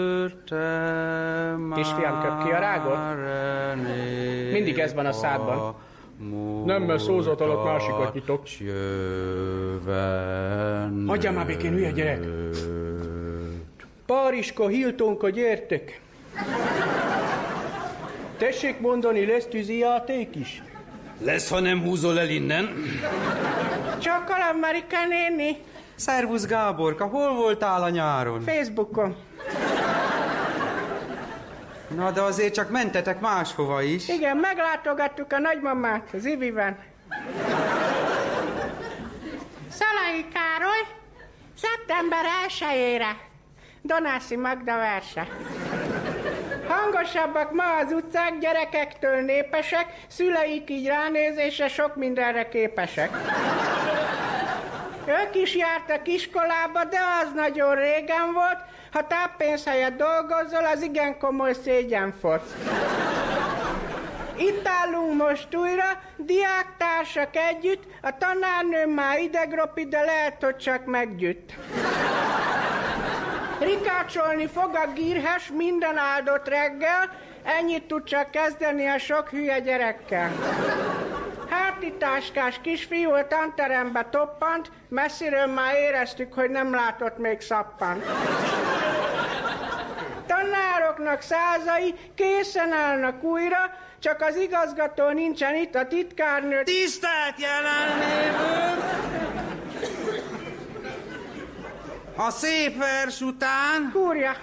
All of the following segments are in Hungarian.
Kisfiam, köp ki a rágot? Mindig ez van a szádban. Nem, mert szózat alatt másikat nyitok. Hagyjál már békén, hülye gyerek! Párizska, Hiltonka, gyertek! Tessék mondani, lesz tűzijáték is? Lesz, ha nem húzol el innen. Csókolom, Marika néni. Szervusz, Gáborka, hol voltál a nyáron? Facebookon. Na, de azért csak mentetek máshova is. Igen, meglátogattuk a nagymamát, az Iviben. Szalai Károly, szeptember 1-ére. Donászi Magda verse. Hangosabbak ma az utcák, gyerekektől népesek, szüleik így ránézésre sok mindenre képesek. Ők is jártak iskolába, de az nagyon régen volt, ha táppénz helyett dolgozol, az igen komoly szégyenfoc. Itt állunk most újra, diáktársak együtt, a tanárnőm már idegropi, de lehet, hogy csak meggyütt. Rikácsolni fog a gírhes minden áldott reggel, ennyit tud csak kezdeni a sok hülye gyerekkel. Hátlitáskás kisfiú a tanterembe toppant, messziről már éreztük, hogy nem látott még szappan. Tanároknak százai készen állnak újra, csak az igazgató nincsen itt, a titkárnő... Tisztelt jelenlévők! A szép vers után... Kúrja!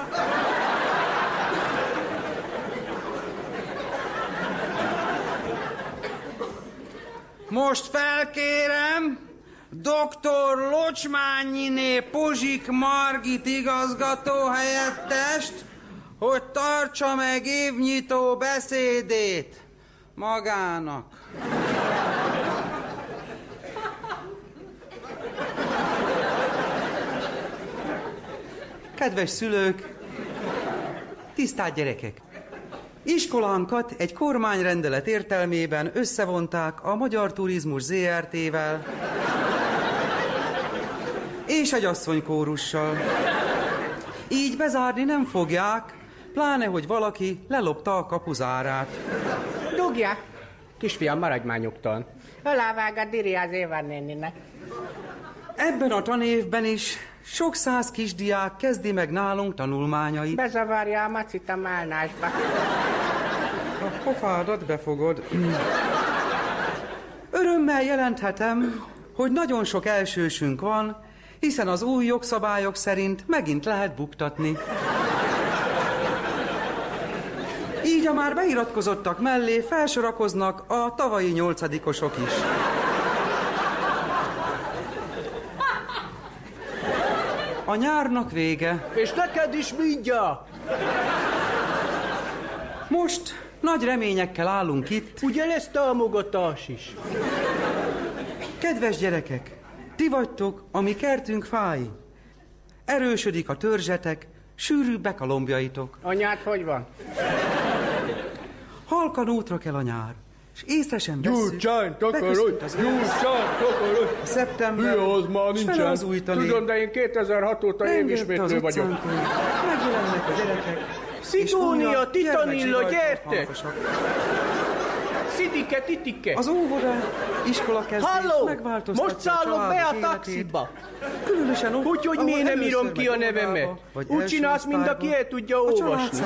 Most felkérem dr. Locsmányiné Pozsik Margit igazgatóhelyettest, hogy tartsa meg évnyitó beszédét magának. Kedves szülők, tisztelt gyerekek! Iskolánkat egy kormányrendelet értelmében összevonták a Magyar Turizmus Zrt-vel és egy asszonykórussal. Így bezárni nem fogják, pláne, hogy valaki lelopta a kapuzárát. Dugja! Kisfiam, maradj már nyugton. Alávág a diri az Éva néninek. Ebben a tanévben is sok száz kisdiák kezdi meg nálunk tanulmányait. Bezavarja a macit a málnásba. A pofádat befogod. Örömmel jelenthetem, hogy nagyon sok elsősünk van, hiszen az új jogszabályok szerint megint lehet buktatni. Így a már beiratkozottak mellé felsorakoznak a tavalyi 8-osok is. A nyárnak vége. És neked is mindjárt! Most nagy reményekkel állunk itt. Ugye lesz támogatás is? Kedves gyerekek, ti vagytok a mi kertünk fái. Erősödik a törzsetek, sűrűbbek a lombjaitok. Anyád hogy van? Halkan útra kell a nyár, és észre sem vesszük. Gyurcsány, takarodj! Gyurcsány, takarodj! A szeptember, hülye, az már nincsen. az új tanév. Tudom, de én 2006 óta évismétlő vagyok. Megjelennek a gyerekek. Szigónia, Titanilla, gyertek! Szidike, titike! Az óvoda, iskola kezdés megváltoztatja. Most szállok be a taxiba! Különösen ott, Úgyhogy miért nem írom ki a nevemet? Úgy csinálsz, mint aki el tudja olvasni.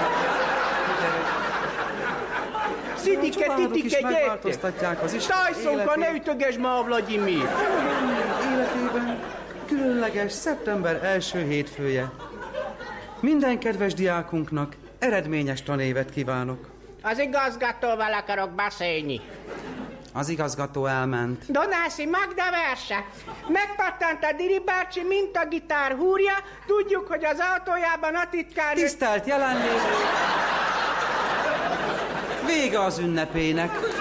Szidike, titike, gyertek! Tajszonka, ne ütögesd ma a Vladimir! Életében különleges szeptember első hétfője. Minden kedves diákunknak eredményes tanévet kívánok. Az igazgatóval akarok beszélni. Az igazgató elment. Donászi Magda verse. Megpattant a Diri bácsi, mint a gitár húrja. Tudjuk, hogy az autójában a titkárnő... Tisztelt jelenlévő! Vége az ünnepének.